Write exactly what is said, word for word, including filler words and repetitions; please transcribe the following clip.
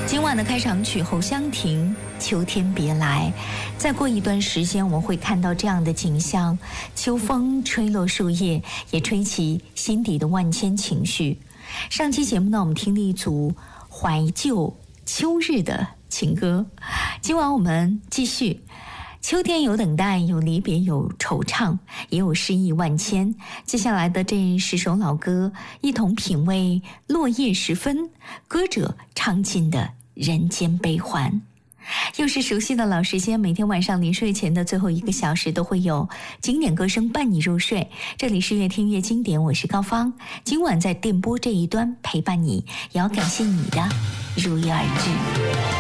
今晚的开场曲《后香亭》，秋天别来。再过一段时间，我们会看到这样的景象：秋风吹落树叶，也吹起心底的万千情绪。上期节目呢，我们听了一组怀旧秋日的情歌。今晚我们继续。秋天有等待，有离别，有惆怅，也有诗意万千。接下来的这十首老歌，一同品味落叶时分，歌者唱尽的人间悲欢。又是熟悉的老时间，每天晚上临睡前的最后一个小时都会有经典歌声伴你入睡。这里是越听越经典，我是高芳，今晚在电波这一端陪伴你，也要感谢你的如约而至。